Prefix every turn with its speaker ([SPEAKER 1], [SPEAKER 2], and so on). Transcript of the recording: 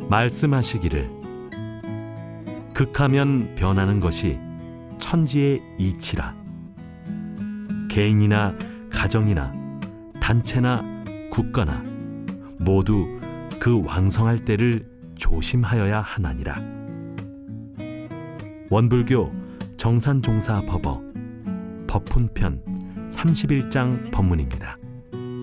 [SPEAKER 1] 말씀하시기를 극하면 변하는 것이 천지의 이치라. 개인이나 가정이나 단체나 국가나 모두 그 왕성할 때를 조심하여야 하나니라. 원불교 정산종사 법어 법훈편 31장 법문입니다.